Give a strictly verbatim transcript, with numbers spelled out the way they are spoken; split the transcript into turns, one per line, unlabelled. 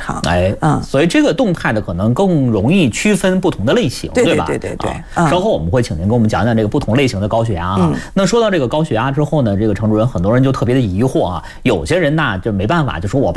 常。
哎，嗯，所以这个动态的可能更容易区分不同的类型，
对
吧？
对对对对。
啊，稍后我们会请您给我们讲讲这个不同类型的高血压啊。嗯、那说到这个高血压之后呢，这个程主任很多人就特别的疑惑啊，有些人呢就没办法，就说我。